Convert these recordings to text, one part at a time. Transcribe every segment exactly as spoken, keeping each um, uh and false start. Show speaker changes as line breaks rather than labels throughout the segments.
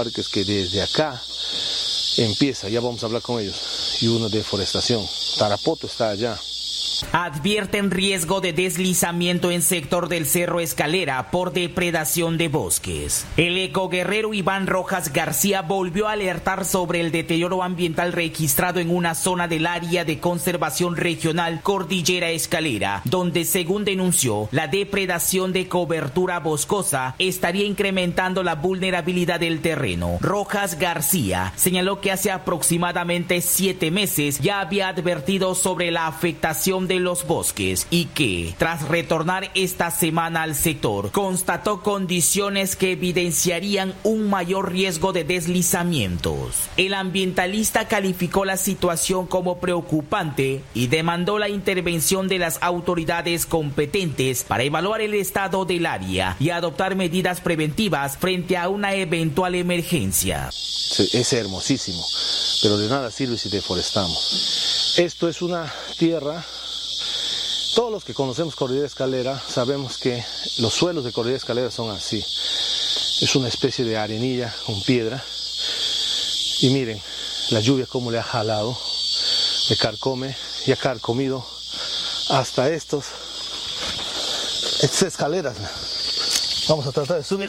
Parques que desde acá empieza, ya vamos a hablar con ellos, y una deforestación. Tarapoto está allá.
Advierten riesgo de deslizamiento en sector del Cerro Escalera por depredación de bosques. El ecoguerrero Iván Rojas García volvió a alertar sobre el deterioro ambiental registrado en una zona del área de conservación regional Cordillera Escalera, donde, según denunció, la depredación de cobertura boscosa estaría incrementando la vulnerabilidad del terreno. Rojas García señaló que hace aproximadamente siete meses ya había advertido sobre la afectación de de los bosques y que, tras retornar esta semana al sector, constató condiciones que evidenciarían un mayor riesgo de deslizamientos. El ambientalista calificó la situación como preocupante y demandó la intervención de las autoridades competentes para evaluar el estado del área y adoptar medidas preventivas frente a una eventual emergencia.
Es hermosísimo, pero de nada sirve si deforestamos. Esto es una tierra. Todos los que conocemos Cordillera Escalera sabemos que los suelos de Cordillera Escalera son así. Es una especie de arenilla con piedra. Y miren, la lluvia cómo le ha jalado, le carcome y ha carcomido hasta estos, estas escaleras. Vamos a tratar de subir.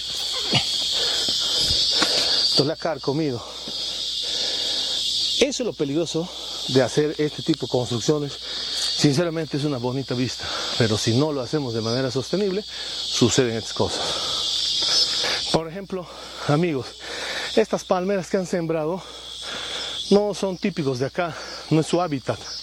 Esto le ha carcomido. Eso es lo peligroso de hacer este tipo de construcciones. Sinceramente es una bonita vista, pero si no lo hacemos de manera sostenible, suceden estas cosas. Por ejemplo, amigos, estas palmeras que han sembrado no son típicos de acá, no es su hábitat.